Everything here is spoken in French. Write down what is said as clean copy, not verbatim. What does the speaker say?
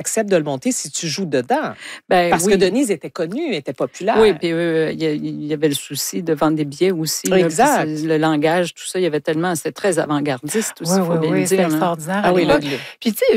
acceptent de le monter si tu joues dedans. Ben, Parce oui. que Denise était connue, était populaire. Oui, puis il y avait le souci de vendre des billets aussi. Là, Exact. puis le langage, tout ça, il y avait tellement... C'était très avant-gardiste aussi, il faut bien le c'était dire. Là. extraordinaire Ah à oui, l'époque. le- Puis tu sais,